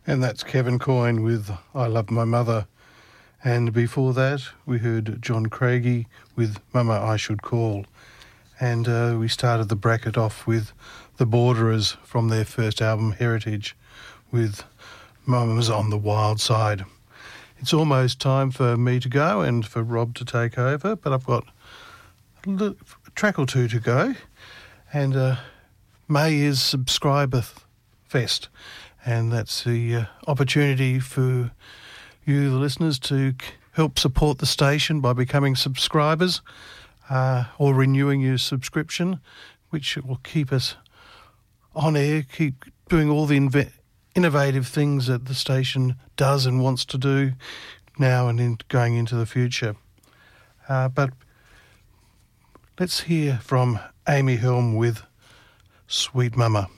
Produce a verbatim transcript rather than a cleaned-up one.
And that's Kevin Coyne with I Love My Mother. And before that, we heard John Craigie with Mama I Should Call. And uh, we started the bracket off with the Borderers from their first album, Heritage, with Mama's on the Wild Side. It's almost time for me to go and for Rob to take over, but I've got a, little, a track or two to go. And uh, May is Subscriber Fest, and that's the uh, opportunity for you, the listeners, to c- help support the station by becoming subscribers uh, or renewing your subscription, which will keep us on air, keep doing all the inve- innovative things that the station does and wants to do now and in going into the future. Uh, but let's hear from Amy Helm with Sweet Mama.